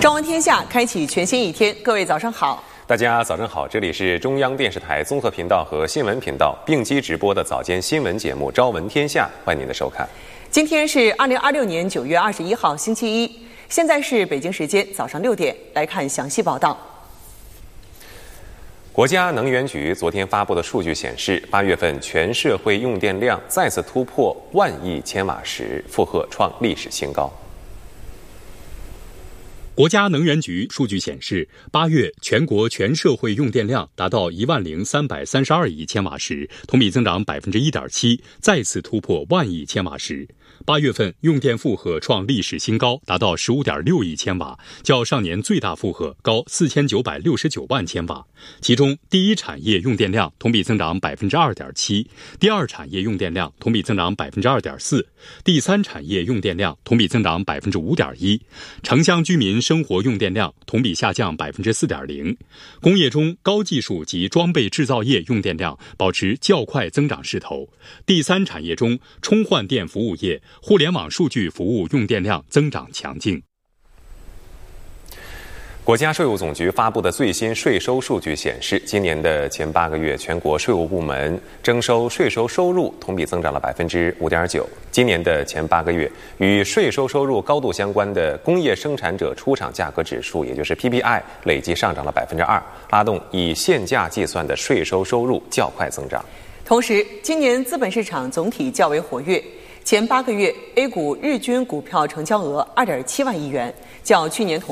朝闻天下，开启全新一天。各位早上好， 大家早上好，这里是中央电视台综合频道和新闻频道并机直播的早间新闻节目《朝闻天下》，欢迎您的收看。 今天是2026年9月21号，星期一，现在是北京时间早上6点，来看详细报道。 国家能源局昨天发布的数据显示，8月份全社会用电量再次突破10000亿千瓦时，负荷创历史新高。 国家能源局数据显示，8月全国全社会用电量达到10332亿千瓦时，同比增长1.7%，再次突破10000亿千瓦时。8月份用电负荷创历史新高，达到15.6亿千瓦，较上年最大负荷高4969万千瓦。其中，第一产业用电量同比增长2.7%，第二产业用电量同比增长2.4%，第三产业用电量同比增长5.1%。城乡居民生活用电量同比下降4.0%。工业中高技术及装备制造业用电量保持较快增长势头。第三产业中，充换电服务业、互联网数据服务用电量增长强劲。 国家税务总局发布的最新税收数据显示，今年的前8个月，全国税务部门征收税收收入同比增长了5.9%。今年的前8个月，与税收收入高度相关的工业生产者出厂价格指数，也就是 PPI， 累计上涨了2%，拉动以现价计算的税收收入较快增长。 同时，今年资本市场总体较为活跃。前8个月 ，A 股日均股票成交额2.7万亿元，较去年同